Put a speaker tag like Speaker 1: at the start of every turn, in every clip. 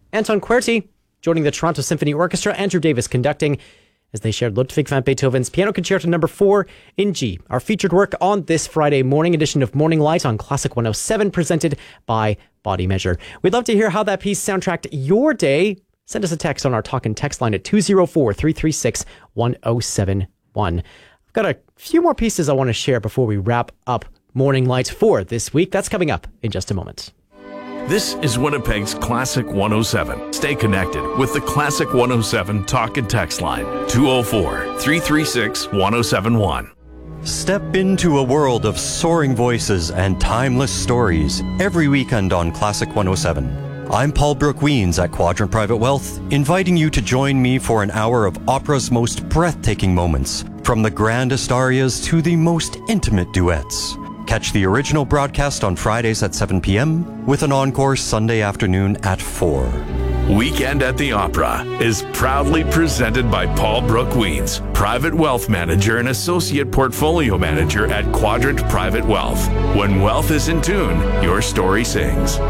Speaker 1: Anton Querti joining the Toronto Symphony Orchestra, Andrew Davis conducting, as they shared Ludwig van Beethoven's Piano Concerto No. 4 in G. Our featured work on this Friday morning edition of Morning Light on Classic 107, presented by Body Measure. We'd love to hear how that piece soundtracked your day. Send us a text on our talk and text line at 204-336-1071. I've got a few more pieces I want to share before we wrap up Morning Light for this week. That's coming up in just a moment.
Speaker 2: This is Winnipeg's Classic 107. Stay connected with the Classic 107 talk and text line, 204-336-1071.
Speaker 3: Step into a world of soaring voices and timeless stories every weekend on Classic 107. I'm Paul Brooke Weens at Quadrant Private Wealth, inviting you to join me for an hour of opera's most breathtaking moments, from the grandest arias to the most intimate duets. Catch the original broadcast on Fridays at 7 p.m. with an encore Sunday afternoon at 4.
Speaker 2: Weekend at the Opera is proudly presented by Paul Brooke Weens, Private Wealth Manager and Associate Portfolio Manager at Quadrant Private Wealth. When wealth is in tune, your story sings.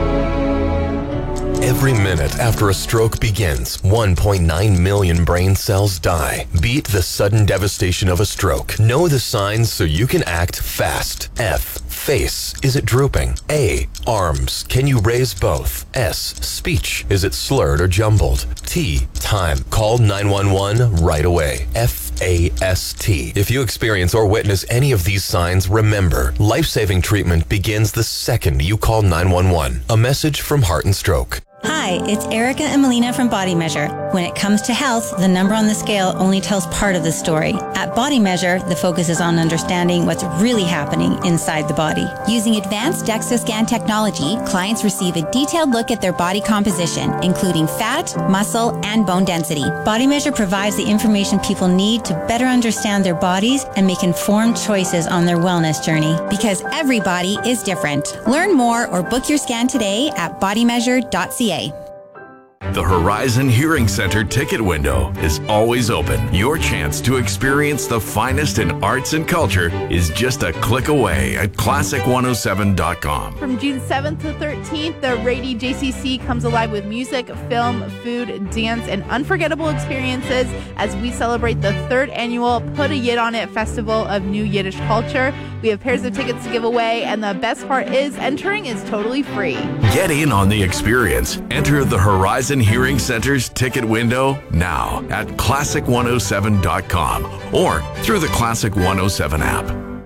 Speaker 4: Every minute after a stroke begins, 1.9 million brain cells die. Beat the sudden devastation of a stroke. Know the signs so you can act fast. F. Face. Is it drooping? A. Arms. Can you raise both? S. Speech. Is it slurred or jumbled? T. Time. Call 911 right away. FAST. If you experience or witness any of these signs, remember, life-saving treatment begins the second you call 911. A message from Heart and Stroke.
Speaker 5: Hi, it's Erica and Melina from Body Measure. When it comes to health, the number on the scale only tells part of the story. At Body Measure, the focus is on understanding what's really happening inside the body. Using advanced DEXA scan technology, clients receive a detailed look at their body composition, including fat, muscle, and bone density. Body Measure provides the information people need to better understand their bodies and make informed choices on their wellness journey. Because every body is different. Learn more or book your scan today at bodymeasure.ca.
Speaker 2: The Horizon Hearing Center ticket window is always open. Your chance to experience the finest in arts and culture is just a click away at classic107.com.
Speaker 6: From June 7th to 13th, the Rady JCC comes alive with music, film, food, dance, and unforgettable experiences as we celebrate the third annual Put a Yid on It Festival of New Yiddish Culture. We have pairs of tickets to give away, and the best part is entering is totally free.
Speaker 2: Get in on the experience. Enter the Horizon Hearing Center's ticket window now at classic107.com or through the Classic 107 app.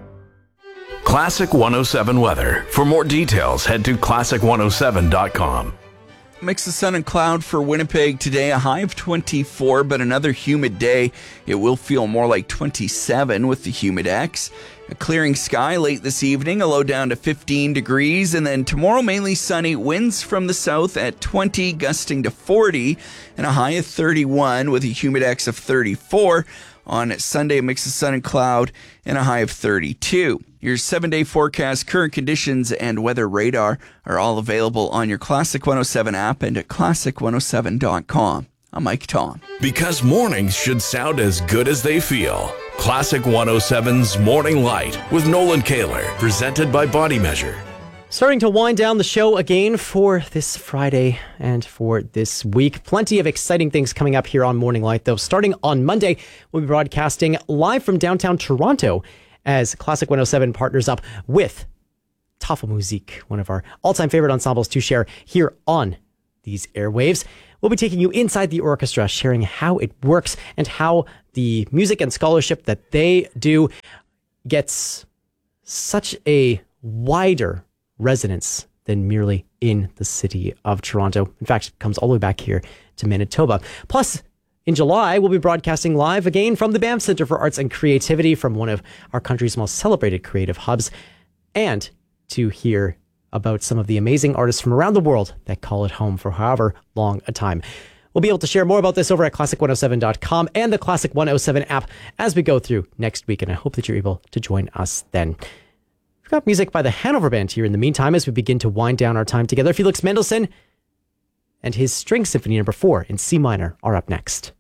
Speaker 2: Classic 107 weather. For more details, head to classic107.com.
Speaker 7: Mix of sun and cloud for Winnipeg today, a high of 24, but another humid day. It will feel more like 27 with the Humidex. A clearing sky late this evening, a low down to 15 degrees. And then tomorrow, mainly sunny, winds from the south at 20, gusting to 40, and a high of 31 with a Humidex of 34. On Sunday, a mix of sun and cloud and a high of 32. Your 7-day forecast, current conditions, and weather radar are all available on your Classic 107 app and at classic107.com. I'm Mike Tom.
Speaker 2: Because mornings should sound as good as they feel. Classic 107's Morning Light with Nolan Kaler, presented by Body Measure.
Speaker 1: Starting to wind down the show again for this Friday and for this week. Plenty of exciting things coming up here on Morning Light, though. Starting on Monday, we'll be broadcasting live from downtown Toronto as Classic 107 partners up with Tafelmusik, one of our all-time favorite ensembles to share here on these airwaves. We'll be taking you inside the orchestra, sharing how it works and how the music and scholarship that they do gets such a wider resonance than merely in the city of Toronto. In fact, it comes all the way back here to Manitoba. Plus, in July, we'll be broadcasting live again from the Banff Centre for Arts and Creativity, from one of our country's most celebrated creative hubs, and to hear about some of the amazing artists from around the world that call it home for however long a time. We'll be able to share more about this over at classic107.com and the Classic 107 app as we go through next week, and I hope that you're able to join us then. We've got music by the Hanover Band here in the meantime as we begin to wind down our time together. Felix Mendelssohn and his String Symphony No. 4 in C minor are up next.